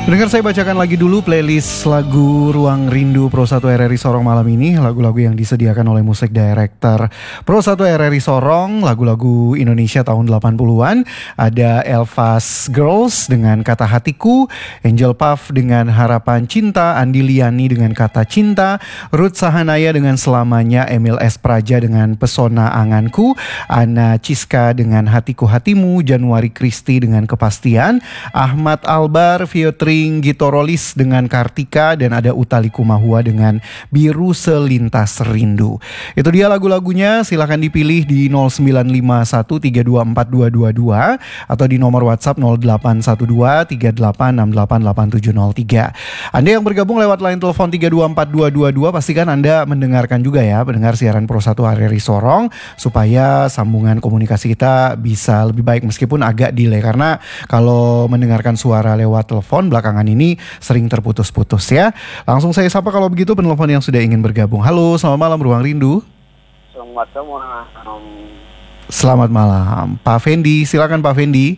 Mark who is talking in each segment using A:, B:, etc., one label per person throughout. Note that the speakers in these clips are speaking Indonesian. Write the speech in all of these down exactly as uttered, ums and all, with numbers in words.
A: Dengar saya bacakan lagi dulu playlist lagu Ruang Rindu Pro satu R R I Sorong malam ini. Lagu-lagu yang disediakan oleh musik director Pro satu R R I Sorong, lagu-lagu Indonesia tahun delapan puluhan. Ada Elvas Girls dengan Kata Hatiku, Angel Puff dengan Harapan Cinta, Andi Liani dengan Kata Cinta, Ruth Sahanaya dengan Selamanya, Emil S. Praja dengan Pesona Anganku, Ana Ciska dengan Hatiku Hatimu, Januari Kristi dengan Kepastian, Ahmad Albar featuring Gitorolis dengan Kartika, dan ada Utali Kumahua dengan Biru Selintas Rindu. Itu dia lagu-lagunya, silahkan dipilih di nol sembilan lima satu tiga dua empat dua dua dua atau di nomor WhatsApp nol delapan satu dua tiga delapan enam delapan delapan tujuh nol tiga. Anda yang bergabung lewat line telepon tiga dua empat dua dua dua, pastikan Anda mendengarkan juga ya, mendengar siaran Pro satu R R I Sorong, supaya sambungan komunikasi kita bisa lebih baik meskipun agak delay, karena kalau mendengarkan suara lewat telepon belakangan ini sering terputus-putus ya. Langsung saya sapa kalau begitu penelpon yang sudah ingin bergabung. Halo, selamat malam Ruang Rindu.
B: Selamat malam.
A: Selamat malam, Pak Fendi. Silakan Pak Fendi.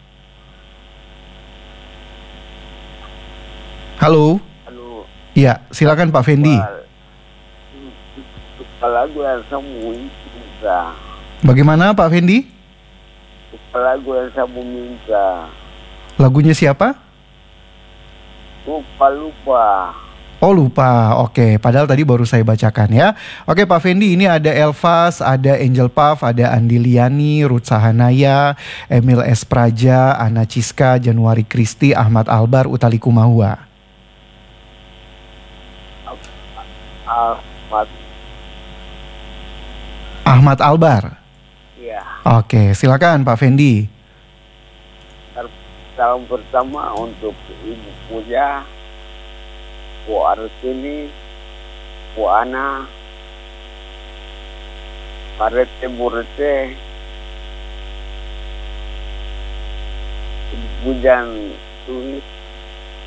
A: Halo.
B: Halo.
A: Ya, silakan Pak Fendi.
B: Lagu yang saya minta.
A: Bagaimana Pak Fendi?
B: Lagu yang saya minta.
A: Lagunya siapa?
B: Lupa-lupa.
A: Oh lupa, oke. Padahal tadi baru saya bacakan ya. Oke Pak Fendi, ini ada Elvas, ada Angel Puff, ada Andi Liani, Ruth Sahanaya, Emil S. Praja, Ana Ciska, Januari Kristi, Ahmad Albar, Utali Kumahua.
B: Ahmad.
A: Ahmad Albar.
B: Iya.
A: Oke, silakan Pak Fendi.
B: Salam pertama untuk Ibu Puja, Bu Arsini, Bu Ana, Parete Burete, Ibu Pujan Tulis,